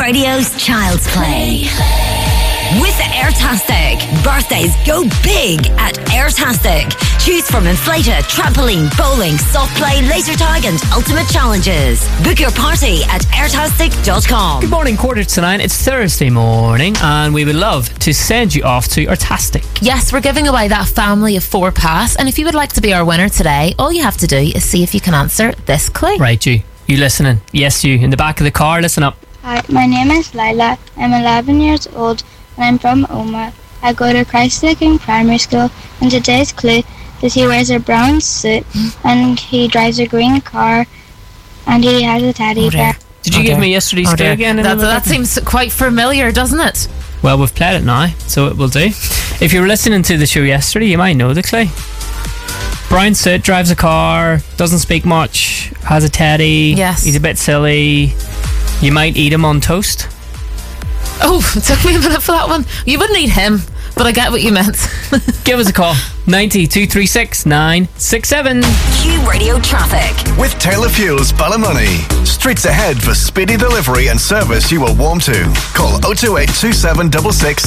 Radio's Child's Play. With Airtastic, birthdays go big at Airtastic. Choose from inflator, trampoline, bowling, soft play, laser tag and ultimate challenges. Book your party at airtastic.com. Good morning, 8:45. It's Thursday morning and we would love to send you off to Airtastic. Yes, we're giving away that family of 4 pass, and if you would like to be our winner today, all you have to do is see if you can answer this clue. Right, you listening? Yes, you in the back of the car, listen up. Hi, my name is Lila. I'm 11 years old and I'm from Omagh. I go to Christ the King Primary School, and today's clue is he wears a brown suit and he drives a green car and he has a teddy bear. Did you give me yesterday's clue again? That seems quite familiar, doesn't it? Well, we've played it now, so it will do. If you were listening to the show yesterday, you might know the clue. Brown suit, drives a car, doesn't speak much, has a teddy. Yes. He's a bit silly. You might eat him on toast. Oh, it took me a minute for that one. You wouldn't eat him, but I get what you meant. Give us a call. 90 236 967. Q Radio Traffic. With Taylor Fuels Ballymoney. Streets ahead for speedy delivery and service you will warm to. Call 028 2766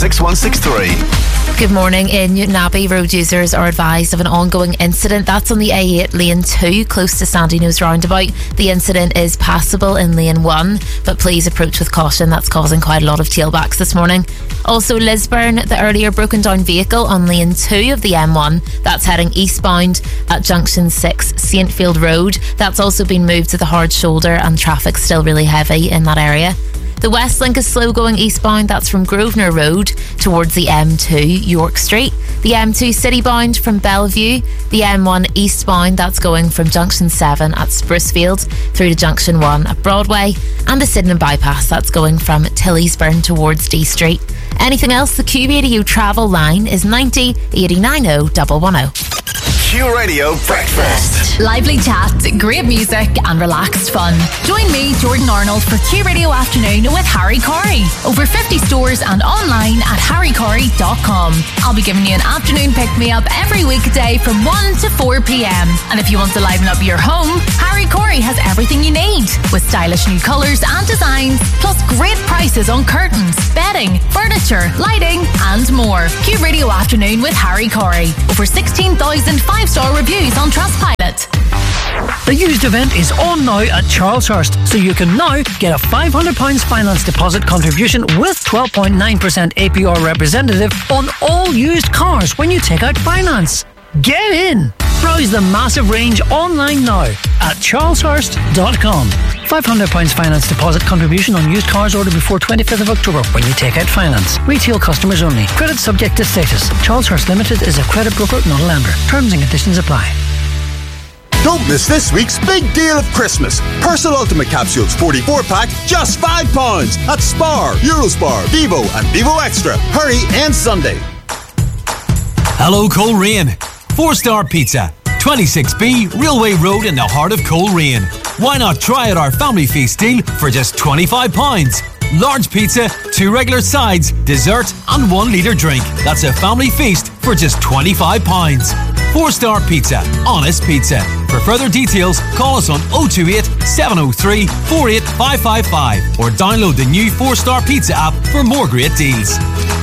6163. Good morning. In Newton Abbey, road users are advised of an ongoing incident. That's on the A8 lane 2, close to Sandy Nose roundabout. The incident is passable in lane 1, but please approach with caution. That's causing quite a lot of tailbacks this morning. Also, Lisburn, the earlier broken down vehicle on lane 2 of the M1. That's heading eastbound at junction 6 Saintfield Road. That's also been moved to the hard shoulder and traffic's still really heavy in that area. The West Link is slow going eastbound. That's from Grosvenor Road towards the M2 York Street. The M2 citybound from Bellevue. The M1 eastbound, that's going from junction 7 at Sprucefield through to junction 1 at Broadway. And the Sydenham bypass, that's going from Tillysburn towards D Street. Anything else? The Q Radio travel line is 90 89 110. Q Radio Breakfast. Lively chat, great music and relaxed fun. Join me, Jordan Arnold, for Q Radio Afternoon with Harry Corey. Over 50 stores and online at harrycorey.com. I'll be giving you an afternoon pick-me-up every weekday from 1 to 4 p.m. And if you want to liven up your home, Harry Corey has everything you need, with stylish new colours and designs, plus great prices on curtains, bedding, furniture, lighting and more. Q Radio Afternoon with Harry Corey. Over 16,000 5-star reviews on Trustpilot. The used event is on now at Charleshurst, so you can now get a £500 finance deposit contribution with 12.9% APR representative on all used cars when you take out finance. Get in! Browse the massive range online now at charleshurst.com. £500 finance deposit contribution on used cars ordered before 25th of October when you take out finance. Retail customers only. Credit subject to status. Charleshurst Limited is a credit broker, not a lender. Terms and conditions apply. Don't miss this week's big deal of Christmas. Persil Ultimate Capsules 44-pack, just £5 at Spar, Eurospar, Vivo and Vivo Extra. Hurry and Sunday. Hello, Coleraine. 4-star pizza. 26B Railway Road in the heart of Coleraine. Why not try out our family feast deal for just £25? Large pizza, 2 regular sides, dessert and 1 litre drink. That's a family feast for just £25. 4-star pizza, honest pizza. For further details, call us on 028 703 48555 or download the new 4-star pizza app for more great deals.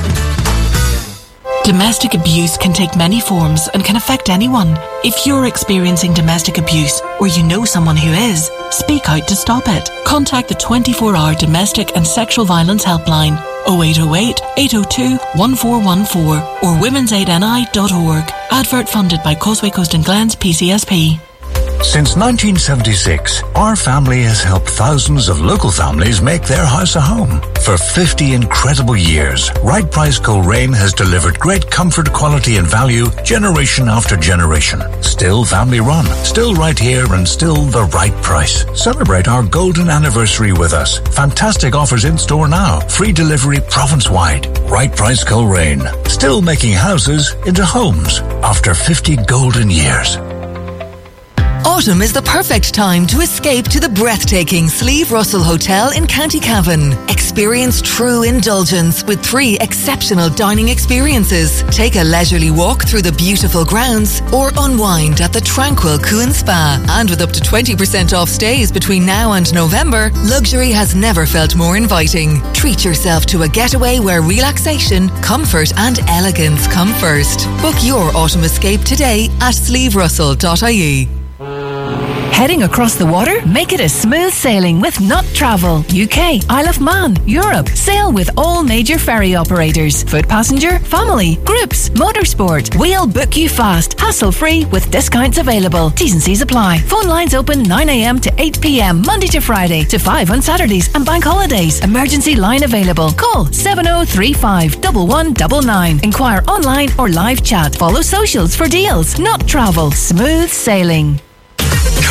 Domestic abuse can take many forms and can affect anyone. If you're experiencing domestic abuse or you know someone who is, speak out to stop it. Contact the 24-hour Domestic and Sexual Violence Helpline 0808 802 1414 or women'saidni.org. Advert funded by Causeway Coast and Glens PCSP. Since 1976, our family has helped thousands of local families make their house a home. For 50 incredible years, Right Price Coleraine has delivered great comfort, quality and value generation after generation. Still family run, still right here and still the right price. Celebrate our golden anniversary with us. Fantastic offers in store now. Free delivery province-wide. Right Price Coleraine. Still making houses into homes after 50 golden years. Autumn is the perfect time to escape to the breathtaking Slieve Russell Hotel in County Cavan. Experience true indulgence with 3 exceptional dining experiences. Take a leisurely walk through the beautiful grounds or unwind at the tranquil Cuan Spa. And with up to 20% off stays between now and November, luxury has never felt more inviting. Treat yourself to a getaway where relaxation, comfort and elegance come first. Book your autumn escape today at slieverussell.ie. Heading across the water? Make it a smooth sailing with Not Travel. UK, Isle of Man, Europe. Sail with all major ferry operators. Foot passenger, family, groups, motorsport. We'll book you fast, hassle-free with discounts available. T's and C's apply. Phone lines open 9 a.m. to 8 p.m. Monday to Friday to 5 on Saturdays and bank holidays. Emergency line available. Call 7035 1199. Inquire online or live chat. Follow socials for deals. Not Travel. Smooth sailing.